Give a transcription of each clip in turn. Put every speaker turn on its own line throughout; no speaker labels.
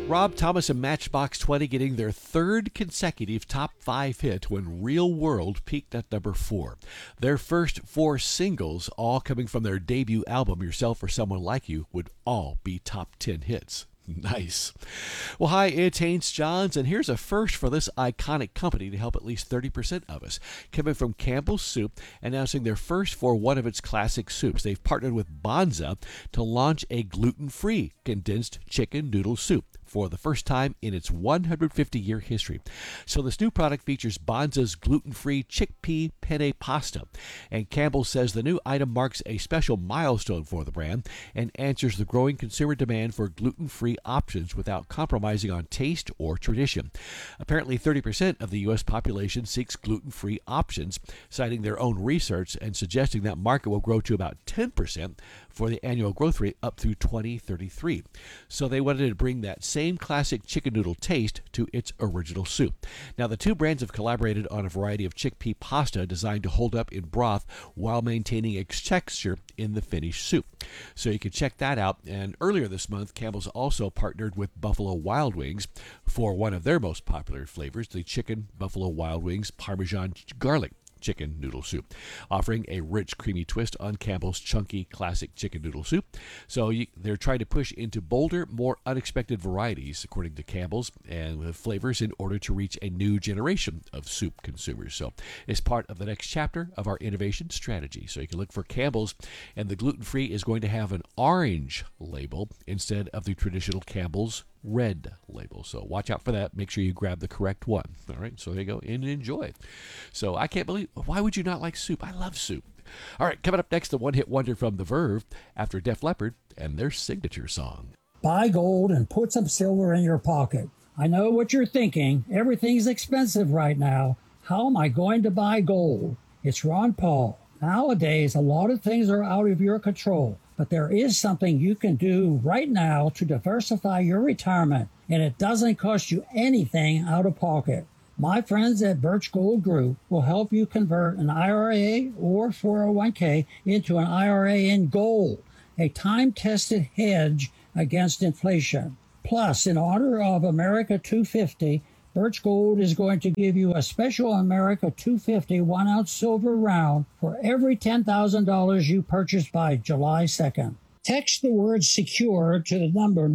Rob Thomas and Matchbox 20 getting their third consecutive top 5 hit when Real World peaked at number 4. Their first 4 singles, all coming from their debut album, Yourself or Someone Like You, would all be top 10 hits. Nice. Well, hi, it's Haynes Johns, and here's a first for this iconic company to help at least 30% of us. Coming from Campbell's Soup, announcing their first for one of its classic soups. They've partnered with Banza to launch a gluten-free condensed chicken noodle soup for the first time in its 150-year history. So this new product features Banza's gluten-free chickpea penne pasta. And Campbell says the new item marks a special milestone for the brand and answers the growing consumer demand for gluten-free options without compromising on taste or tradition. Apparently 30% of the U.S. population seeks gluten-free options, citing their own research and suggesting that market will grow to about 10% for the annual growth rate up through 2033. So they wanted to bring that same classic chicken noodle taste to its original soup. Now, the two brands have collaborated on a variety of chickpea pasta designed to hold up in broth while maintaining its texture in the finished soup. So you can check that out. And earlier this month, Campbell's also partnered with Buffalo Wild Wings for one of their most popular flavors, the Chicken Buffalo Wild Wings Parmesan Garlic chicken noodle soup, offering a rich, creamy twist on Campbell's chunky classic chicken noodle soup. So they're trying to push into bolder, more unexpected varieties, according to Campbell's, and flavors in order to reach a new generation of soup consumers. So it's part of the next chapter of our innovation strategy. So you can look for Campbell's, and the gluten-free is going to have an orange label instead of the traditional Campbell's red label. So watch out for that. Make sure you grab the correct one. All right, so there you go, and enjoy. So I can't believe, why would you not like soup? I love soup. All right, coming up next, the one-hit wonder from The Verve after Def Leppard and their signature song.
Buy gold and put some silver in your pocket. I know what you're thinking. Everything's expensive right now. How am I going to buy gold? It's Ron Paul. Nowadays, a lot of things are out of your control. But there is something you can do right now to diversify your retirement, and it doesn't cost you anything out of pocket. My friends at Birch Gold Group will help you convert an IRA or 401k into an IRA in gold, a time-tested hedge against inflation. Plus, in honor of America 250, Birch Gold is going to give you a special America 250 1-ounce silver round for every $10,000 you purchase by July 2nd. Text the word SECURE to the number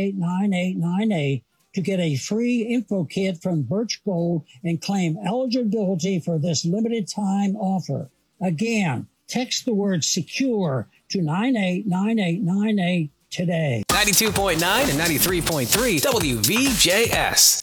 989898 to get a free info kit from Birch Gold and claim eligibility for this limited time offer. Again, text the word SECURE to 989898 today.
92.9 and 93.3 WVJS.